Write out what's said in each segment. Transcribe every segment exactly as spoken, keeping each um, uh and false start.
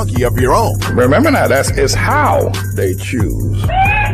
donkey of your own. Remember now, that's it's how they choose.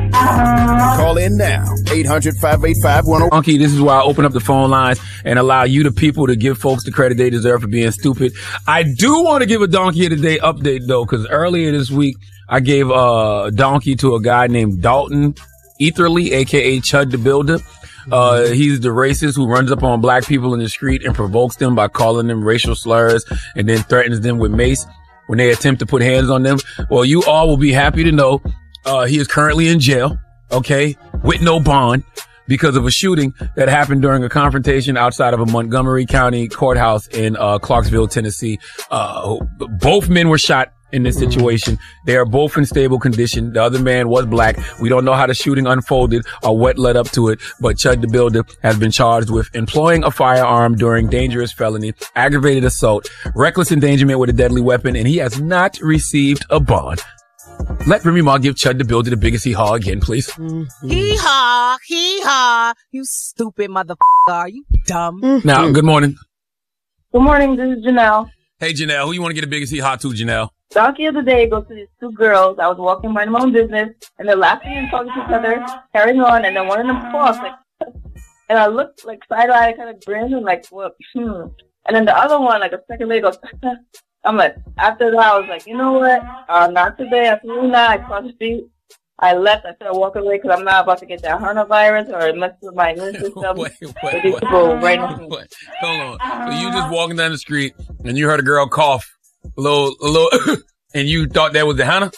Call in now, eight hundred, five eight five, one oh. Donkey, this is why I open up the phone lines and allow you, the people, to give folks the credit they deserve for being stupid. I do want to give a Donkey of the Day update, though, because earlier this week, I gave a donkey to a guy named Dalton Etherly, a k a. Chud the Builder. Uh, he's the racist who runs up on black people in the street and provokes them by calling them racial slurs and then threatens them with mace when they attempt to put hands on them. Well, you all will be happy to know uh, he is currently in jail, okay, with no bond because of a shooting that happened during a confrontation outside of a Montgomery County courthouse in uh, Clarksville, Tennessee. Uh, both men were shot in this situation. They are both in stable condition. The other man was black. We don't know how the shooting unfolded or what led up to it, but Chud the Builder has been charged with employing a firearm during dangerous felony, aggravated assault, reckless endangerment with a deadly weapon, and he has not received a bond. Let Remy Ma give Chud the Builder the biggest hee-haw again, please. Mm-hmm. Hee-haw, hee-haw. You stupid motherfucker. Are you dumb? Mm-hmm. Now, good morning. Good morning. This is Janelle. Hey, Janelle. Who you want to get the biggest hee-haw to, Janelle? Donkey of the Day goes to these two girls. I was walking by my own business, and they're laughing and talking to each other, carrying on, and then one of them paused, like, and I looked, like, side-eye, kind of grinned, and like, what, hmm. And then the other one, like, a second later goes, I'm like, after that, I was like, you know what, uh, not today, absolutely not. I crossed the street. I left. I started walking away because I'm not about to get that coronavirus or mess with my immune system. wait, wait, wait, wait, right wait, wait. Hold on. So you just walking down the street, and you heard a girl cough. A little, a little, and you thought that was the Hannah?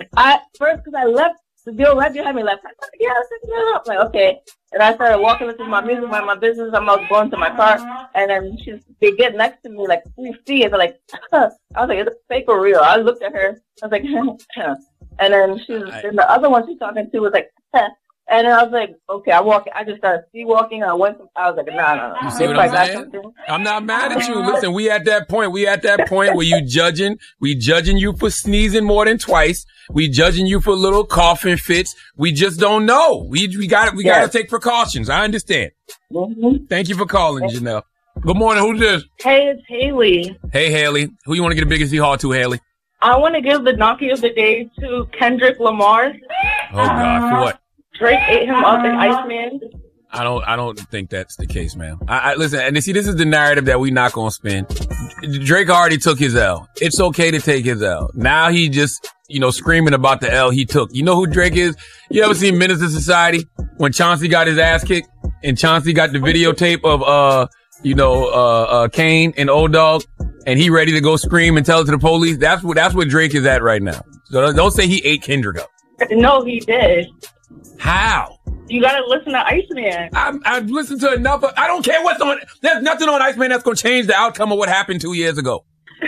I first, because I left, the girl right behind me left. I thought, yeah, I was like, okay. And I started walking into my music, my, my business. I'm out going to my car, and then she's, they get next to me, like, three feet, and they're like, huh. I was like, is it fake or real? I looked at her. I was like, huh. And then she was, and the other one she's talking to was like, huh. And then I was like, okay, I walk. I just started sea walking. I went. To, I was like, nah, nah, nah. You see what I'm saying? I'm not mad at you. Listen, we at that point. We at that point where you judging. We judging you for sneezing more than twice. We judging you for little coughing fits. We just don't know. We we got we yeah. got to take precautions. I understand. Mm-hmm. Thank you for calling, Janelle. Good morning. Who's this? Hey, it's Haley. Hey, Haley. Who you want to get the biggest hee-haw to, Haley? I want to give the Donkey of the Day to Kendrick Lamar. Oh God, for what? Drake ate him up in Iceman. I don't, I don't think that's the case, man. I, I listen, and see, this is the narrative that we not gonna spin. Drake already took his L. It's okay to take his L. Now he just, you know, screaming about the L he took. You know who Drake is? You ever seen Menace to Society when Chauncey got his ass kicked and Chauncey got the videotape of, uh, you know, uh, uh, Kane and Old Dog, and he ready to go scream and tell it to the police? That's what, that's what Drake is at right now. So don't say he ate Kendrick up. No, he did. How? You gotta listen to Iceman. I've, I've listened to enough of, I don't care what's on, there's nothing on Iceman that's gonna change the outcome of what happened two years ago.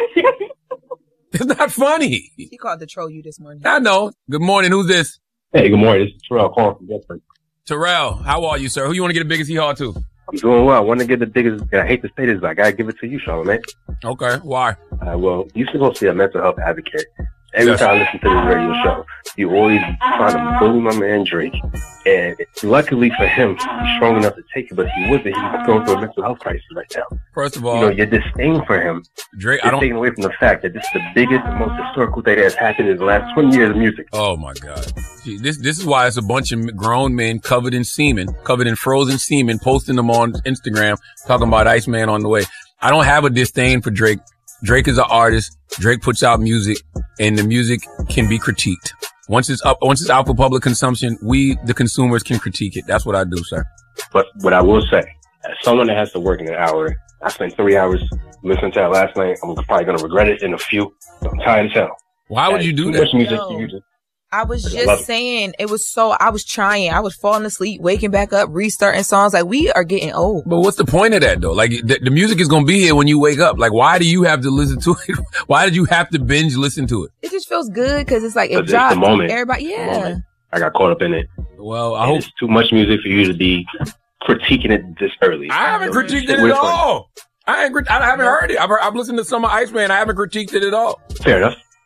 It's not funny. He called to troll you this morning. I know. Good morning. Who's this? Hey, good morning. This is Terrell calling from Bedford. Terrell, how are you, sir? Who you want to get the biggest hee-haw to? I'm doing well. I want to get the biggest, I hate to say this, but I gotta give it to you, Charlamagne. Okay. Why? Uh, well, you supposed to be a mental health advocate. Every yes. time I listen to this radio show, you always try to bully my man Drake. And luckily for him, he's strong enough to take it, but if he wasn't, he's going through a mental health crisis right now. First of all, you know, your disdain for him Drake, is I don't... taken away from the fact that this is the biggest and most historical thing that has happened in the last twenty years of music. Oh my God. See, this, this is why it's a bunch of grown men covered in semen, covered in frozen semen, posting them on Instagram, talking about Iceman on the way. I don't have a disdain for Drake. Drake is an artist. Drake puts out music, and the music can be critiqued. Once it's up, once it's out for public consumption, we, the consumers, can critique it. That's what I do, sir. But what I will say, as someone that has to work in an hour, I spent three hours listening to that last night. I'm probably going to regret it in a few. I'm tired as hell. Why would you do that? Much music Yo. you just I was just saying, it was so, I was trying, I was falling asleep, waking back up, restarting songs. Like, we are getting old. But what's the point of that, though? Like, the, the music is going to be here when you wake up. Like, why do you have to listen to it? Why did you have to binge listen to it? It just feels good because it's like, it it's dropped. the moment. Everybody, yeah. The moment. I got caught up in it. Well, I and hope. It's too much music for you to be critiquing it this early. I haven't so critiqued it at all. I, ain't, I haven't heard it. I've, heard, I've listened to some of Iceman. I haven't critiqued it at all. Fair enough.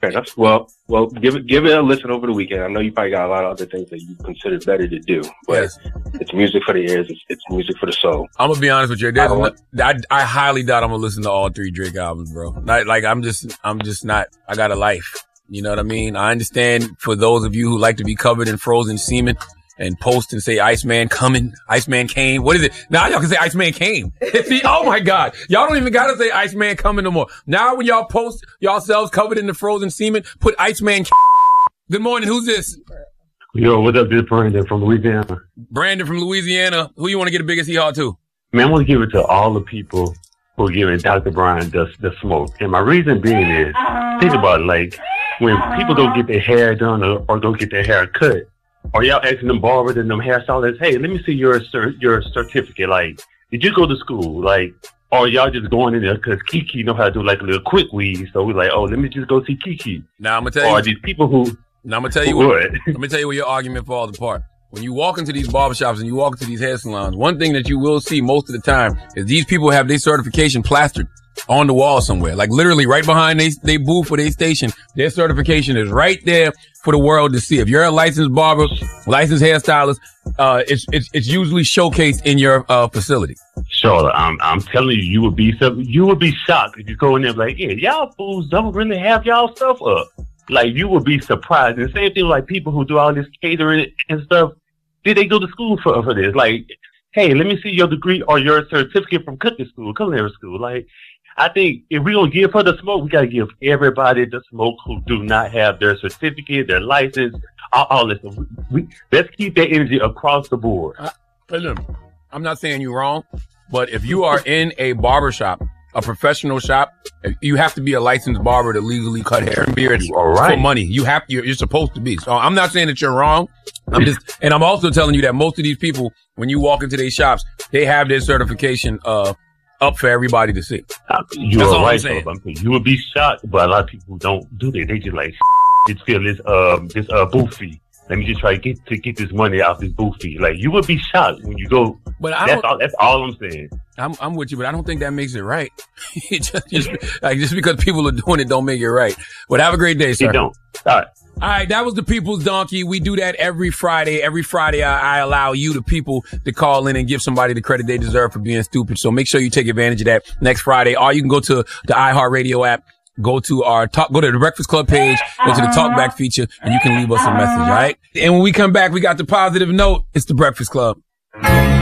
Fair enough. Well, well, give it give it a listen over the weekend. I know you probably got a lot of other things that you consider better to do, but Yes. it's music for the ears. It's, it's music for the soul. I'm gonna be honest with you. I There's don't no, want- I, I highly doubt I'm gonna listen to all three Drake albums, bro. Like, like I'm just, I'm just not. I got a life. You know what I mean? I understand for those of you who like to be covered in frozen semen and post and say Iceman coming, Iceman came. What is it? Now y'all can say Iceman came. See, oh my God. Y'all don't even gotta say Iceman coming no more. Now when y'all post yourselves covered in the frozen semen, put Iceman. Good morning. Who's this? Yo, what's up? This is Brandon from Louisiana. Brandon from Louisiana. Who you want to get the biggest hee haw to? Man, I want to give it to all the people who are giving Doctor Brian the, the smoke. And my reason being is, think about it, like, when people go get their hair done or, or go get their hair cut, or y'all asking them barbers and them hairstylists, hey, let me see your cert, your certificate. Like, did you go to school? Like, or y'all just going in there because Kiki know how to do like a little quick weed. So we're like, oh, let me just go see Kiki. Now I'm gonna tell you. Or these people who, Now I'm gonna tell you who what. would. I'm gonna tell you where your argument falls apart. When you walk into these barbershops and you walk into these hair salons, one thing that you will see most of the time is these people have their certification plastered on the wall somewhere. Like literally right behind they they booth or they station, their certification is right there for the world to see. If you're a licensed barber, licensed hairstylist, uh, it's it's it's usually showcased in your uh facility. Charlotte, I'm I'm telling you, you would be so, you would be shocked if you go in there and be like, yeah, y'all fools don't really have y'all stuff up. Like, you would be surprised. And the same thing with, like, people who do all this catering and stuff. Did they go to school for for this? Like, hey, let me see your degree or your certificate from cooking school, culinary school. Like, I think if we're gonna give her the smoke, we gotta give everybody the smoke who do not have their certificate, their license, all, all this. We, we, let's keep that energy across the board. Uh, listen, I'm not saying you're wrong, but if you are in a barbershop, a professional shop, you have to be a licensed barber to legally cut hair and beards All right. for money. You have, you're, you're supposed to be. So I'm not saying that you're wrong. I'm just, and I'm also telling you that most of these people, when you walk into these shops, they have their certification, uh, up for everybody to see. Uh, you That's are all I'm right, saying. though. I'm saying you would be shocked, but a lot of people don't do that. They just like, just feel this, um, this, uh, booth fee. Let me just try to get, to get this money out this booth fee. Like, you would be shocked when you go. But I That's don't, all, that's all I'm saying. I'm, I'm with you, but I don't think that makes it right. just, just, like, just because people are doing it don't make it right. But have a great day, sir. They don't. All right. All right, that was the People's Donkey. We do that every Friday. Every Friday, I, I allow you, the people, to call in and give somebody the credit they deserve for being stupid. So make sure you take advantage of that next Friday. Or you can go to the iHeartRadio app, go to our talk, go to the Breakfast Club page, go to the Talkback feature, and you can leave us a message, all right? And when we come back, we got the positive note. It's the Breakfast Club.